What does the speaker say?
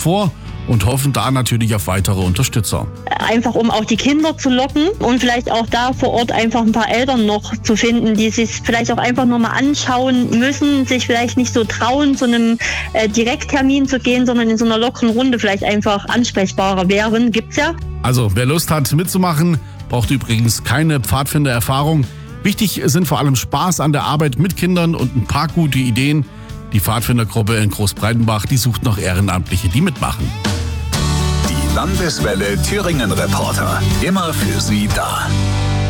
vor und hoffen da natürlich auf weitere Unterstützer. Einfach um auch die Kinder zu locken und vielleicht auch da vor Ort einfach ein paar Eltern noch zu finden, die sich vielleicht auch einfach nur mal anschauen müssen, sich vielleicht nicht so trauen, zu einem Direkttermin zu gehen, sondern in so einer lockeren Runde vielleicht einfach ansprechbarer wären. Gibt's ja. Also wer Lust hat mitzumachen, braucht übrigens keine Pfadfindererfahrung. Wichtig sind vor allem Spaß an der Arbeit mit Kindern und ein paar gute Ideen. Die Pfadfindergruppe in Großbreitenbach, die sucht noch Ehrenamtliche, die mitmachen. Die Landeswelle Thüringen Reporter, immer für Sie da.